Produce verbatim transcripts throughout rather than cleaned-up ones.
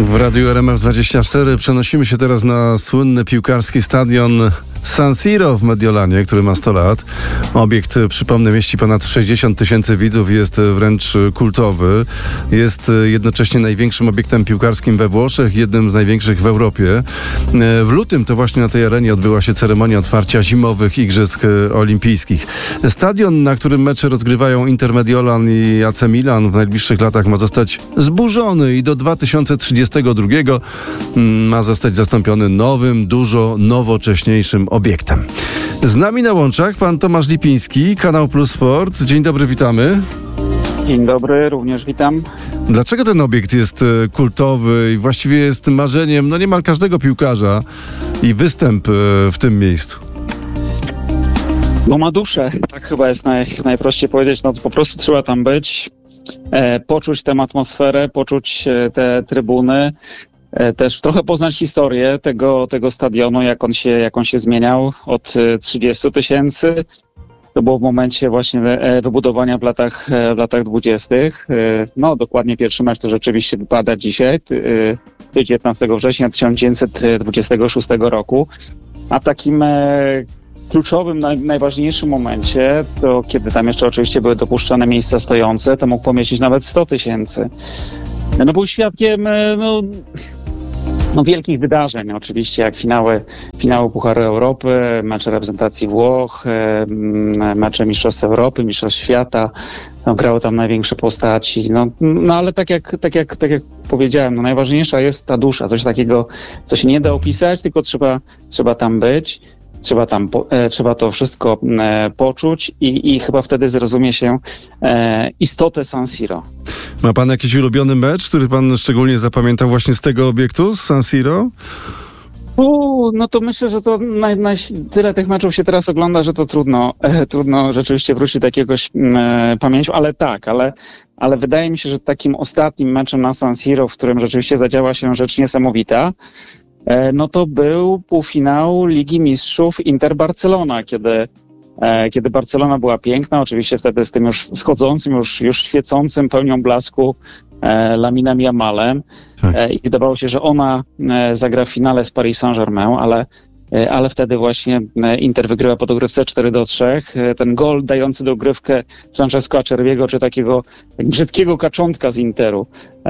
W Radiu R M F dwadzieścia cztery przenosimy się teraz na słynny piłkarski stadion San Siro w Mediolanie, który ma sto lat. Obiekt, przypomnę, mieści ponad sześćdziesiąt tysięcy widzów, jest wręcz kultowy. Jest jednocześnie największym obiektem piłkarskim we Włoszech, jednym z największych w Europie. W lutym to właśnie na tej arenie odbyła się ceremonia otwarcia zimowych Igrzysk Olimpijskich. Stadion, na którym mecze rozgrywają Inter Mediolan i A C Milan, w najbliższych latach ma zostać zburzony i do dwa tysiące trzydziestego drugiego ma zostać zastąpiony nowym, dużo nowocześniejszym obiektem. Z nami na łączach pan Tomasz Lipiński, Kanał Plus Sport. Dzień dobry, witamy. Dzień dobry, również witam. Dlaczego ten obiekt jest kultowy i właściwie jest marzeniem no niemal każdego piłkarza i występ w tym miejscu? Bo ma duszę, tak chyba jest naj, najprościej powiedzieć. No po prostu trzeba tam być, e, poczuć tę atmosferę, poczuć e, te trybuny. Też trochę poznać historię tego, tego stadionu, jak on się, jak on się zmieniał od trzydziestu tysięcy. To było w momencie właśnie wybudowania w latach, w latach dwudziestych. No dokładnie pierwszy mecz to rzeczywiście wypada dzisiaj, dziewiętnastego września tysiąc dziewięćset dwudziestego szóstego roku. A takim kluczowym, naj, najważniejszym momencie, to kiedy tam jeszcze oczywiście były dopuszczane miejsca stojące, to mógł pomieścić nawet sto tysięcy. No był świadkiem no, no wielkich wydarzeń, oczywiście jak finały, finały Pucharu Europy, mecze reprezentacji Włoch, mecze Mistrzostw Europy, Mistrzostw Świata. No, grały tam największe postaci. No, no ale tak jak, tak, jak, tak jak powiedziałem, no, najważniejsza jest ta dusza, coś takiego, co się nie da opisać, tylko trzeba, trzeba tam być. Trzeba tam, e, trzeba to wszystko e, poczuć i, i chyba wtedy zrozumie się e, istotę San Siro. Ma pan jakiś ulubiony mecz, który pan szczególnie zapamiętał właśnie z tego obiektu, z San Siro? U, no to myślę, że to naj, naj, tyle tych meczów się teraz ogląda, że to trudno, e, trudno rzeczywiście wrócić do jakiegoś e, pamięciu, ale tak, ale, ale wydaje mi się, że takim ostatnim meczem na San Siro, w którym rzeczywiście zadziała się rzecz niesamowita, no to był półfinał Ligi Mistrzów Inter-Barcelona, kiedy, e, kiedy Barcelona była piękna, oczywiście wtedy z tym już wschodzącym, już, już świecącym pełnią blasku e, Laminem Yamalem tak. e, i wydawało się, że ona e, zagra w finale z Paris Saint-Germain, ale ale wtedy właśnie Inter wygrywa po dogrywce cztery do trzech. Ten gol dający dogrywkę Francesco Acerbiego, czy takiego tak brzydkiego kaczątka z Interu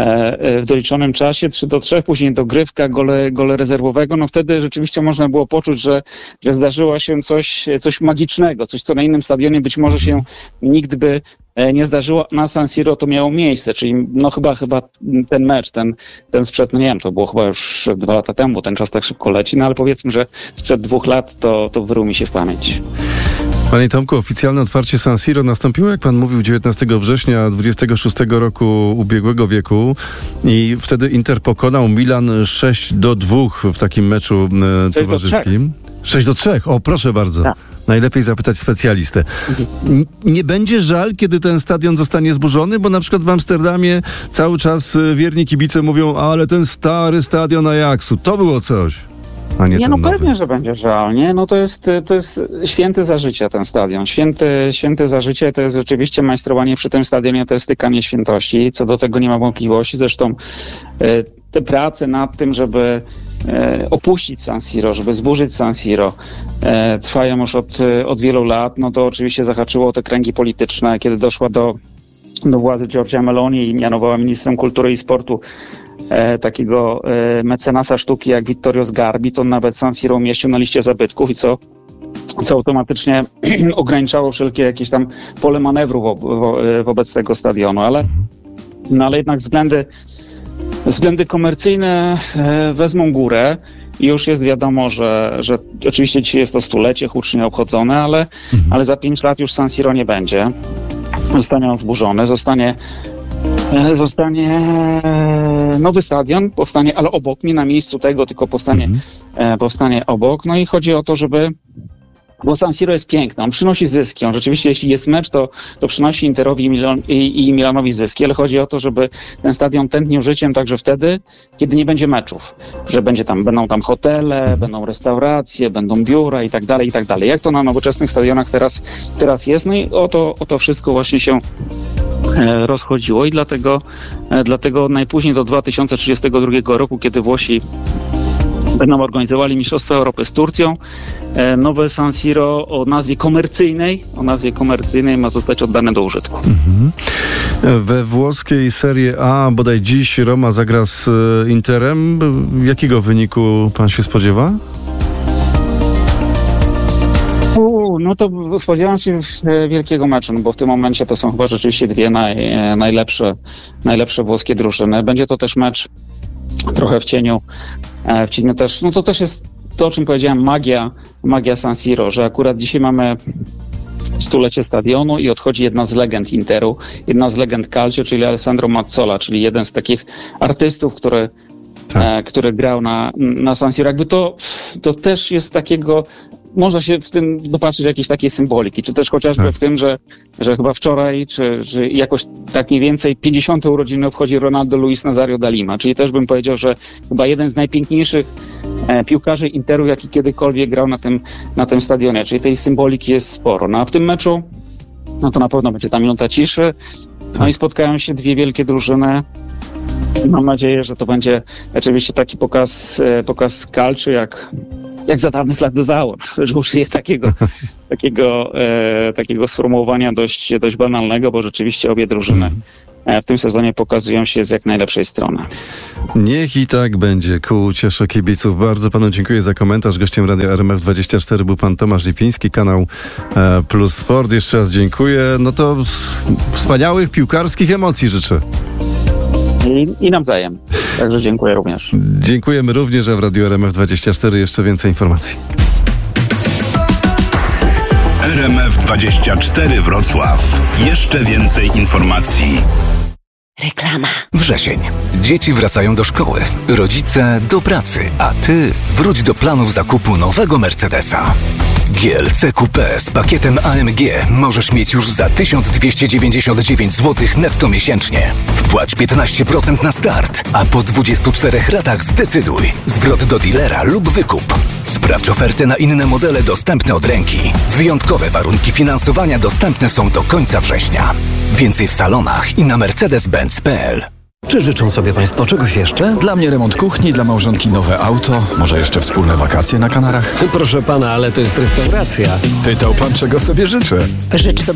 w doliczonym czasie, trzy do trzech, później dogrywka, gole, gole rezerwowego. No wtedy rzeczywiście można było poczuć, że, że zdarzyło się coś, coś magicznego, coś, co na innym stadionie być może się nigdy by nie zdarzyło. Na San Siro to miało miejsce, czyli no chyba, chyba ten mecz, ten, ten sprzed, no nie wiem, to było chyba już dwa lata temu, bo ten czas tak szybko leci, no ale powiedzmy, że sprzed dwóch lat to, to wyrył mi się w pamięć. Panie Tomku, oficjalne otwarcie San Siro nastąpiło, jak pan mówił, dziewiętnastego września dwudziestego szóstego roku ubiegłego wieku i wtedy Inter pokonał Milan sześć do dwóch w takim meczu e, towarzyskim. sześć do trzech, o proszę bardzo. Tak. Najlepiej zapytać specjalistę. Nie będzie żal, kiedy ten stadion zostanie zburzony? Bo na przykład w Amsterdamie cały czas wierni kibice mówią, ale ten stary stadion Ajaxu, to było coś. A nie, nie no nowy. Pewnie, że będzie żal, nie? No to jest, to jest święty za życia ten stadion. Święty, święty za życie to jest rzeczywiście majstrowanie przy tym stadionie, to jest tykanie świętości. Co do tego nie ma wątpliwości. Zresztą y, te prace nad tym, żeby e, opuścić San Siro, żeby zburzyć San Siro, e, trwają już od, od wielu lat. No to oczywiście zahaczyło o te kręgi polityczne, kiedy doszła do, do władzy Giorgia Meloni i mianowała ministrem kultury i sportu e, takiego e, mecenasa sztuki jak Vittorio Sgarbi, to nawet San Siro umieścił na liście zabytków i co co automatycznie ograniczało wszelkie jakieś tam pole manewru wo, wo, wobec tego stadionu, ale, no, ale jednak względy Względy komercyjne e, wezmą górę i już jest wiadomo, że, że oczywiście dzisiaj jest to stulecie hucznie obchodzone, ale, mhm. ale za pięć lat już San Siro nie będzie. Zostanie on zburzony, zostanie, e, zostanie nowy stadion, powstanie, ale obok, nie na miejscu tego, tylko powstanie, mhm. e, powstanie obok. No i chodzi o to, żeby Bo San Siro jest piękny, on przynosi zyski. On rzeczywiście, jeśli jest mecz, to, to przynosi Interowi i, Milan, i, i Milanowi zyski, ale chodzi o to, żeby ten stadion tętnił życiem także wtedy, kiedy nie będzie meczów. Że będzie tam, będą tam hotele, będą restauracje, będą biura i tak dalej, i tak dalej. Jak to na nowoczesnych stadionach teraz, teraz jest? No i o to, o to wszystko właśnie się e, rozchodziło i dlatego, e, dlatego najpóźniej do dwa tysiące trzydziestego drugiego roku, kiedy Włosi będą organizowali Mistrzostwa Europy z Turcją, e, nowe San Siro o nazwie komercyjnej, o nazwie komercyjnej ma zostać oddane do użytku. Mhm. We włoskiej Serie A bodaj dziś Roma zagra z e, Interem. Jakiego wyniku pan się spodziewa? U, no to spodziewam się wielkiego meczu, no bo w tym momencie to są chyba rzeczywiście dwie naj, najlepsze, najlepsze włoskie drużyny. Będzie to też mecz trochę w cieniu, w cieniu też, no to też jest to, o czym powiedziałem, magia, magia San Siro, że akurat dzisiaj mamy stulecie stadionu i odchodzi jedna z legend Interu, jedna z legend Calcio, czyli Alessandro Mazzola, czyli jeden z takich artystów, który tak. e, który grał na, na San Siro. Jakby to, to też jest takiego, można się w tym dopatrzyć jakiejś takiej symboliki, czy też chociażby tak. w tym, że, że chyba wczoraj, czy że jakoś tak mniej więcej pięćdziesiąte urodziny obchodzi Ronaldo Luis Nazario da Lima, czyli też bym powiedział, że chyba jeden z najpiękniejszych e, piłkarzy Interu, jaki kiedykolwiek grał na tym, na tym stadionie, czyli tej symboliki jest sporo. No a w tym meczu, no to na pewno będzie ta minuta ciszy, no tak. i spotkają się dwie wielkie drużyny. Mam nadzieję, że to będzie oczywiście taki pokaz, e, pokaz Calcio, jak jak za dawnych lat bywało, że użyję takiego, takiego, e, takiego sformułowania dość, dość banalnego, bo rzeczywiście obie drużyny w tym sezonie pokazują się z jak najlepszej strony. Niech i tak będzie, ku uciesze kibiców. Bardzo panu dziękuję za komentarz. Gościem Radia R M F dwadzieścia cztery był pan Tomasz Lipiński, kanał e, Plus Sport. Jeszcze raz dziękuję. No to wspaniałych piłkarskich emocji życzę. I, I nawzajem. Także dziękuję również. Dziękujemy również, a w Radiu R M F dwadzieścia cztery jeszcze więcej informacji. R M F dwadzieścia cztery Wrocław. Jeszcze więcej informacji. Reklama. Wrzesień. Dzieci wracają do szkoły, rodzice do pracy, a ty wróć do planów zakupu nowego Mercedesa. G L C Coupé z pakietem A M G możesz mieć już za tysiąc dwieście dziewięćdziesiąt dziewięć złotych netto miesięcznie. Wpłać piętnaście procent na start, a po dwudziestu czterech ratach zdecyduj. Zwrot do dealera lub wykup. Sprawdź ofertę na inne modele dostępne od ręki. Wyjątkowe warunki finansowania dostępne są do końca września. Więcej w salonach i na mercedes benz kropka p l. Czy życzą sobie Państwo czegoś jeszcze? Dla mnie remont kuchni, dla małżonki nowe auto, może jeszcze wspólne wakacje na Kanarach. Proszę Pana, ale to jest restauracja. Pytał Pan, czego sobie życzę. Życz sobie